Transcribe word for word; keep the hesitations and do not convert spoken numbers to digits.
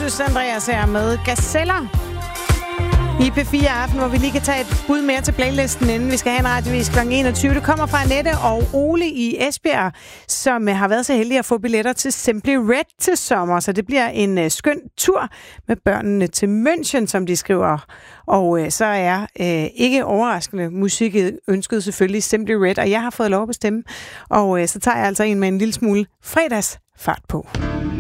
Jesus Andreas her med Gazeller i P fire Aften, hvor vi lige kan tage et bud mere til playlisten, inden vi skal have en radiovis klokken enogtyve. Det kommer fra Annette og Ole i Esbjerg, som har været så heldige at få billetter til Simply Red til sommer. Så det bliver en uh, skøn tur med børnene til München, som de skriver. Og uh, så er uh, ikke overraskende musik ønsket selvfølgelig Simply Red, og jeg har fået lov at bestemme. Og uh, så tager jeg altså en med en lille smule fredagsfart på.